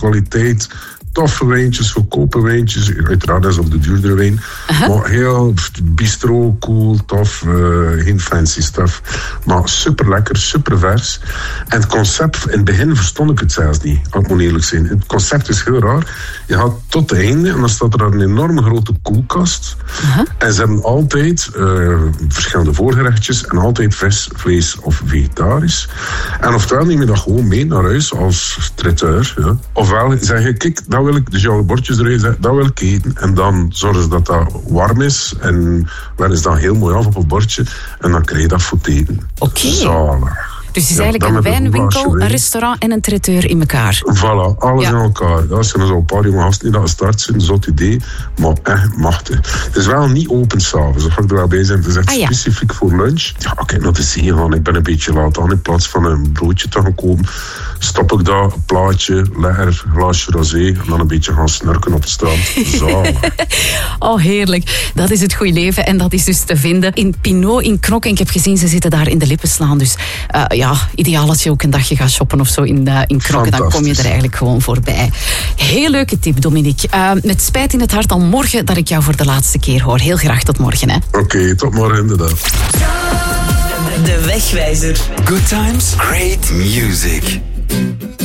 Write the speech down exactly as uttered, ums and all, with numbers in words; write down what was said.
kwaliteit. Toffe wijntjes, goedkope wijntjes. Uiteraard is ook de duurdere wijn. Uh-huh. Maar heel bistro, cool, tof. Uh, geen fancy stuff. Maar super lekker, super vers. En het concept, in het begin verstond ik het zelfs niet. Ik moet eerlijk zijn. Het concept is heel raar. Je gaat tot het einde en dan staat er een enorme grote koelkast. Uh-huh. En ze hebben altijd uh, verschillende voorgerechtjes en altijd vis, vlees of vegetarisch. En oftewel neem je dat gewoon mee naar huis als traiteur. Ja. Ofwel zeg je, kijk, dat wil ik, dus jouw bordjes erin zetten, dat wil ik eten. En dan zorgen ze dat dat warm is. En wel is dat heel mooi af op het bordje. En dan krijg je dat voor het eten. Oké. Zalig. Dus het is ja, eigenlijk een wijnwinkel, een, een restaurant en een traiteur in elkaar. Voilà, alles ja. in elkaar. Ja, als je zo'n paar jonge gasten die dat gestart zijn, zot idee. Maar echt machtig. Het is wel niet open s'avonds, dat ga ik er wel bij zijn. Het is echt ah, ja. specifiek voor lunch. Ja, oké, naar de zee gaan. Ik ben een beetje laat aan. In plaats van een broodje te gaan kopen, stop ik daar, een plaatje, lekker glaasje rosé en dan een beetje gaan snurken op het strand. Zalig. Oh, heerlijk. Dat is het goede leven en dat is dus te vinden in Pinot in Knok. En ik heb gezien, ze zitten daar in de Lippenslaan. Dus uh, ja, ideaal als je ook een dagje gaat shoppen of zo in, uh, in Knok. Dan kom je er eigenlijk gewoon voorbij. Heel leuke tip, Dominique. Uh, met spijt in het hart al morgen dat ik jou voor de laatste keer hoor. Heel graag tot morgen. Hè. Oké, okay, tot morgen inderdaad. De Wegwijzer. Good times, great music.